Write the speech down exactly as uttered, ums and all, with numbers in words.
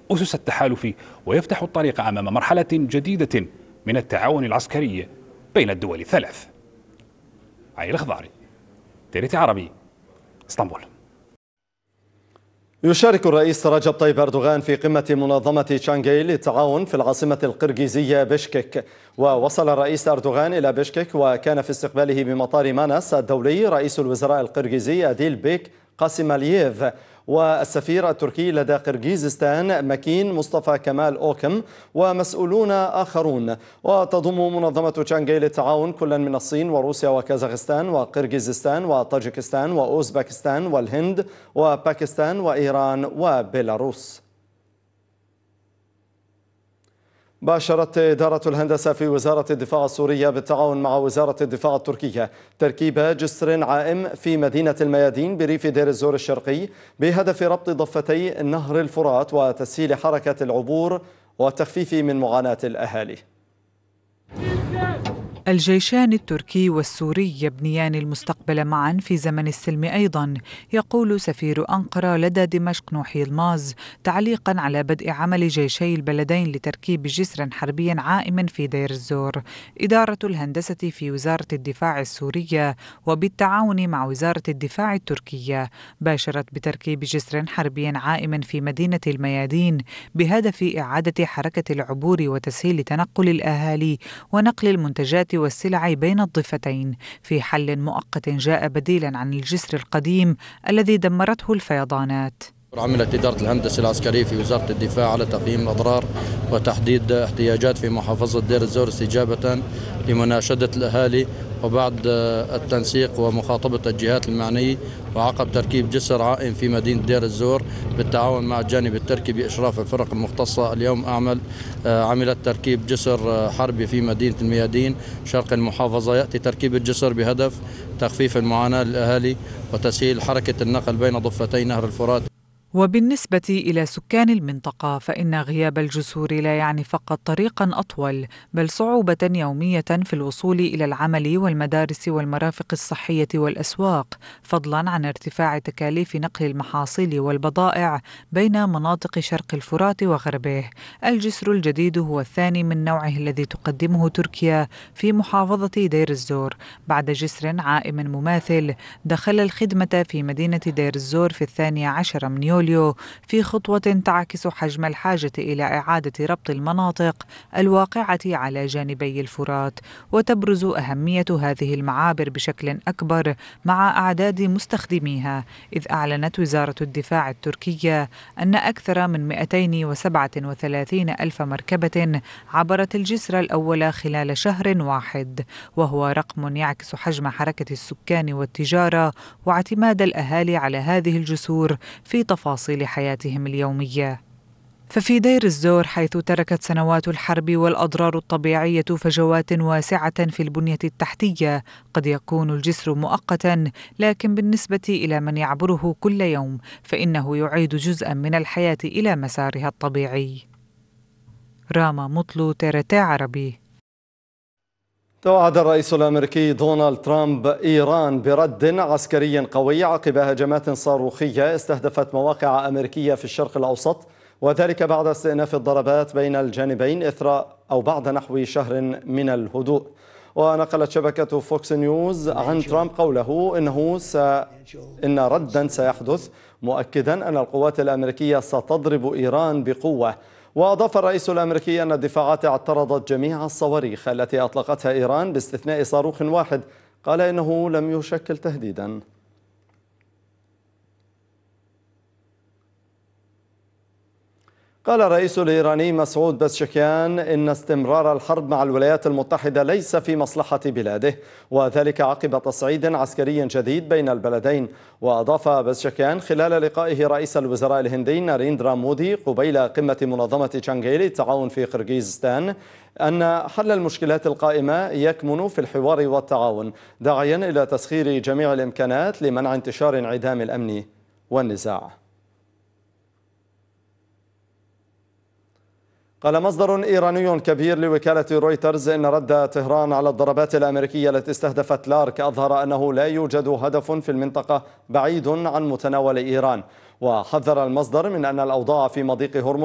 أسس التحالف ويفتح الطريق أمام مرحلة جديدة من التعاون العسكري بين الدول الثلاث. علي الخضاري، تيريتي عربي، اسطنبول. يشارك الرئيس رجب طيب أردوغان في قمة منظمة شانغهاي للتعاون في العاصمة القرغيزية بشكك. ووصل الرئيس أردوغان إلى بشكك، وكان في استقباله بمطار ماناس الدولي رئيس الوزراء القرغيزي أديل بيك قاسيمالييف والسفير التركي لدى قرغيزستان ماكين مصطفى كمال أوكم ومسؤولون آخرون. وتضم منظمة شانغهاي للتعاون كلا من الصين وروسيا وكازاخستان وقرغيزستان وطاجكستان وأوزبكستان والهند وباكستان وإيران وبيلاروس. باشرت إدارة الهندسة في وزارة الدفاع السورية بالتعاون مع وزارة الدفاع التركية تركيب جسر عائم في مدينة الميادين بريف دير الزور الشرقي بهدف ربط ضفتي نهر الفرات وتسهيل حركة العبور والتخفيف من معاناة الأهالي. الجيشان التركي والسوري يبنيان المستقبل معا في زمن السلم أيضا، يقول سفير أنقرة لدى دمشق نوحي الماز تعليقا على بدء عمل جيشي البلدين لتركيب جسر حربي عائم في دير الزور. إدارة الهندسة في وزارة الدفاع السورية وبالتعاون مع وزارة الدفاع التركية باشرت بتركيب جسر حربي عائم في مدينة الميادين بهدف إعادة حركة العبور وتسهيل تنقل الأهالي ونقل المنتجات والسلع بين الضفتين في حل مؤقت جاء بديلا عن الجسر القديم الذي دمرته الفيضانات. عملت إدارة الهندسة العسكرية في وزارة الدفاع على تقييم الأضرار وتحديد احتياجات في محافظة دير الزور استجابة لمناشدة الأهالي وبعد التنسيق ومخاطبة الجهات المعنية، وعقب تركيب جسر عائم في مدينة دير الزور بالتعاون مع الجانب التركي بإشراف الفرق المختصة. اليوم أعمل عملت تركيب جسر حربي في مدينة الميادين شرق المحافظة. يأتي تركيب الجسر بهدف تخفيف المعاناة للأهالي وتسهيل حركة النقل بين ضفتي نهر الفرات. وبالنسبة إلى سكان المنطقة فإن غياب الجسور لا يعني فقط طريقا أطول بل صعوبة يومية في الوصول إلى العمل والمدارس والمرافق الصحية والأسواق، فضلا عن ارتفاع تكاليف نقل المحاصيل والبضائع بين مناطق شرق الفرات وغربه. الجسر الجديد هو الثاني من نوعه الذي تقدمه تركيا في محافظة دير الزور بعد جسر عائم مماثل دخل الخدمة في مدينة دير الزور في الثاني عشر من يوليو في خطوة تعكس حجم الحاجة إلى إعادة ربط المناطق الواقعة على جانبي الفرات. وتبرز أهمية هذه المعابر بشكل أكبر مع أعداد مستخدميها، إذ أعلنت وزارة الدفاع التركية أن أكثر من مئتين وسبعة وثلاثين ألف مركبة عبرت الجسر الأول خلال شهر واحد، وهو رقم يعكس حجم حركة السكان والتجارة واعتماد الأهالي على هذه الجسور في تفاصيل حياتهم اليومية. ففي دير الزور حيث تركت سنوات الحرب والأضرار الطبيعية فجوات واسعة في البنية التحتية، قد يكون الجسر مؤقتا، لكن بالنسبة إلى من يعبره كل يوم فإنه يعيد جزءا من الحياة إلى مسارها الطبيعي. راما مطلو، تيرتي عربي. توعد الرئيس الأمريكي دونالد ترامب إيران برد عسكري قوي عقب هجمات صاروخية استهدفت مواقع أمريكية في الشرق الأوسط، وذلك بعد استئناف الضربات بين الجانبين إثر أو بعد نحو شهر من الهدوء. ونقلت شبكة فوكس نيوز عن ترامب قوله إنه س... إن ردا سيحدث، مؤكدا أن القوات الأمريكية ستضرب إيران بقوة. وأضاف الرئيس الأمريكي أن الدفاعات اعترضت جميع الصواريخ التي أطلقتها إيران باستثناء صاروخ واحد قال إنه لم يشكل تهديدا. قال الرئيس الإيراني مسعود بزشكيان إن استمرار الحرب مع الولايات المتحدة ليس في مصلحة بلاده، وذلك عقب تصعيد عسكري جديد بين البلدين. وأضاف بزشكيان خلال لقائه رئيس الوزراء الهندي ناريندرا مودي قبيل قمة منظمة شانغهاي للتعاون في قرغيزستان أن حل المشكلات القائمة يكمن في الحوار والتعاون، داعيا إلى تسخير جميع الإمكانات لمنع انتشار انعدام الأمن والنزاع. قال مصدر إيراني كبير لوكالة رويترز إن رد طهران على الضربات الأمريكية التي استهدفت لارك أظهر أنه لا يوجد هدف في المنطقة بعيد عن متناول إيران. وحذر المصدر من أن الأوضاع في مضيق هرمز